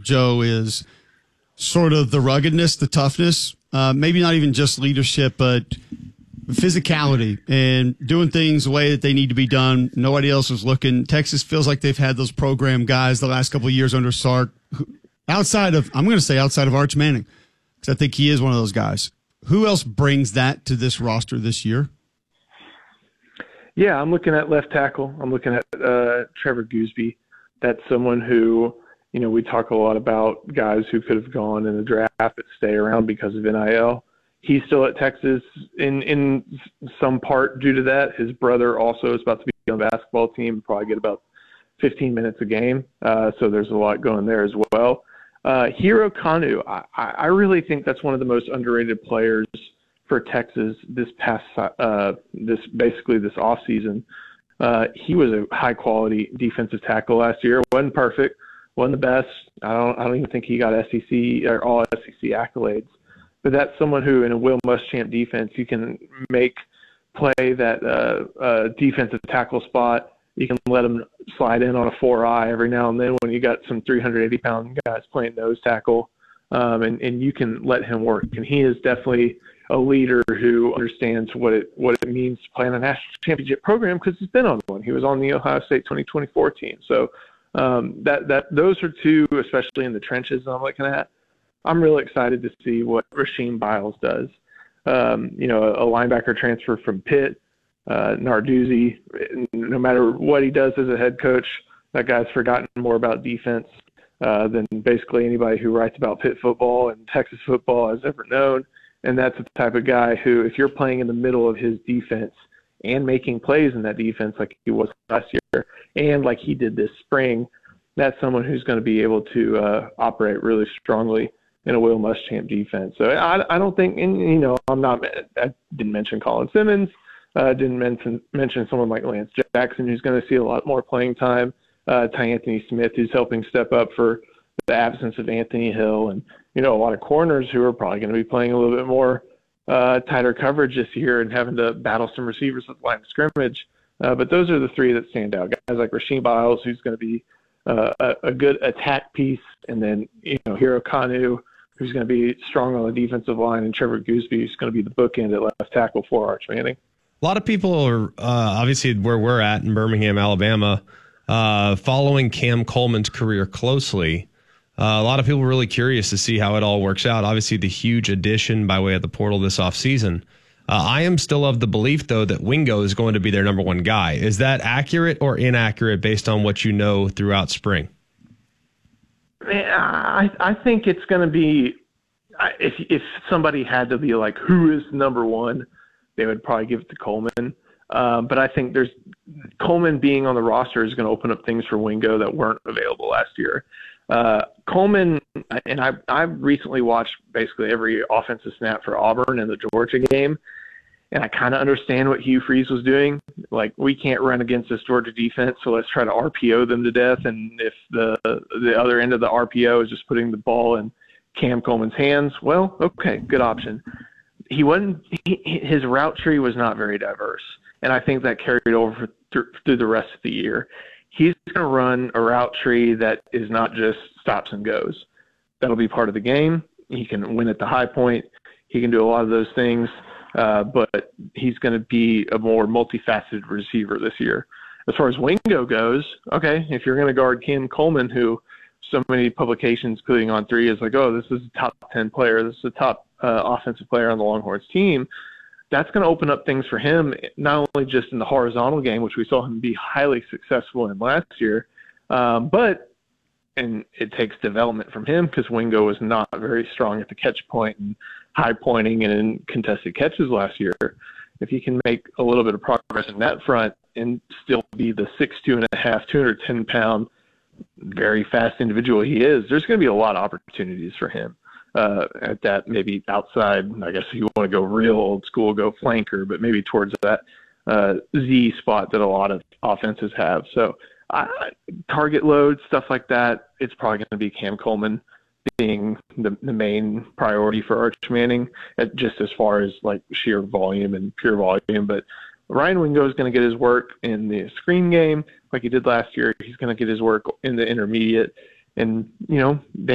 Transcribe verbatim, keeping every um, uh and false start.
Joe, is sort of the ruggedness, the toughness, uh, maybe not even just leadership, but physicality and doing things the way that they need to be done. Nobody else is looking. Texas feels like they've had those program guys the last couple of years under Sark. Outside of, I'm going to say outside of Arch Manning, because I think he is one of those guys. Who else brings that to this roster this year? Yeah, I'm looking at left tackle. I'm looking at uh, Trevor Gooseby. That's someone who, you know, we talk a lot about guys who could have gone in the draft but stay around because of N I L. He's still at Texas in, in some part due to that. His brother also is about to be on the basketball team, probably get about fifteen minutes a game. Uh, so there's a lot going there as well. Uh, Hero Kanu, I, I really think that's one of the most underrated players for Texas this past, uh, this basically this off season. Uh, he was a high quality defensive tackle last year. wasn't perfect, wasn't the best. I don't, I don't even think he got S E C or all S E C accolades. But that's someone who, in a Will Muschamp defense, you can make play that uh, uh, defensive tackle spot. You can let him slide in on a four-eye every now and then when you got some three hundred eighty pound guys playing nose tackle, um, and, and you can let him work. And he is definitely a leader who understands what it what it means to play in a national championship program because he's been on one. He was on the Ohio State twenty twenty-four team. So um, that that those are two, especially in the trenches, I'm looking at. I'm really excited to see what Rasheem Biles does. Um, you know, a linebacker transfer from Pitt, uh, Narduzzi. No matter what he does as a head coach, that guy's forgotten more about defense uh, than basically anybody who writes about Pitt football and Texas football has ever known. And that's the type of guy who, if you're playing in the middle of his defense and making plays in that defense like he was last year and like he did this spring, that's someone who's going to be able to uh, operate really strongly in a Will Muschamp defense. So I, I don't think, and you know, I'm not, I didn't mention Colin Simmons, uh, didn't mention mention someone like Lance Jackson, who's going to see a lot more playing time, uh, Ty Anthony Smith, who's helping step up for the absence of Anthony Hill, and, you know, a lot of corners who are probably going to be playing a little bit more uh, tighter coverage this year and having to battle some receivers at the line of scrimmage. Uh, but those are the three that stand out. Guys like Rasheem Biles, who's going to be uh, a, a good attack piece, and then, you know, Hero Kanu, who's going to be strong on the defensive line, and Trevor Gooseby, who's going to be the bookend at left tackle for Arch Manning. A lot of people are, uh, obviously where we're at in Birmingham, Alabama, uh, following Cam Coleman's career closely. Uh, a lot of people are really curious to see how it all works out. Obviously, the huge addition by way of the portal this offseason. Uh, I am still of the belief, though, that Wingo is going to be their number one guy. Is that accurate or inaccurate based on what you know throughout spring? I I think it's going to be, if if somebody had to be like, who is number one, they would probably give it to Coleman. Um, but I think there's Coleman being on the roster is going to open up things for Wingo that weren't available last year. Uh, Coleman, and I I recently watched basically every offensive snap for Auburn in the Georgia game, and I kind of understand what Hugh Freeze was doing. Like, we can't run against this Georgia defense, so let's try to R P O them to death. And if the the other end of the R P O is just putting the ball in Cam Coleman's hands, well, okay, good option. He wasn't. He, his route tree was not very diverse, and I think that carried over for, through, through the rest of the year. He's going to run a route tree that is not just stops and goes. That'll be part of the game. He can win at the high point. He can do a lot of those things. Uh, but he's going to be a more multifaceted receiver this year. As far as Wingo goes, okay, if you're going to guard Cam Coleman, who so many publications, including On Three, is like, oh, this is a top ten player, this is a top uh, offensive player on the Longhorns team, that's going to open up things for him, not only just in the horizontal game, which we saw him be highly successful in last year, um, but and it takes development from him because Wingo was not very strong at the catch point and high pointing and in contested catches last year. If he can make a little bit of progress in that front and still be the six two and a half, two hundred ten pound, very fast individual he is, there's going to be a lot of opportunities for him uh, at that maybe outside. I guess if you want to go real old school, go flanker, but maybe towards that uh, Z spot that a lot of offenses have. So I, target load, stuff like that, it's probably going to be Cam Coleman being the, the main priority for Arch Manning, at just as far as like sheer volume and pure volume. But Ryan Wingo is going to get his work in the screen game like he did last year. He's going to get his work in the intermediate. And, you know, they